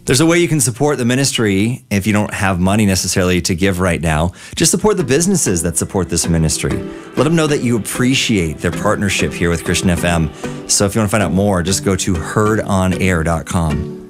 There's a way you can support the ministry if you don't have money necessarily to give right now. Just support the businesses that support this ministry. Let them know that you appreciate their partnership here with Christian FM. So if you want to find out more, just go to heardonair.com.